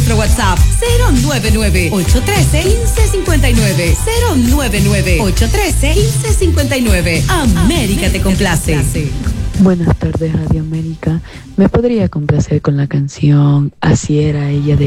nuestro WhatsApp 099-813-1559. 099-813-1559. América te complace. Buenas tardes, Radio América. ¿Me podría complacer con la canción Así era ella de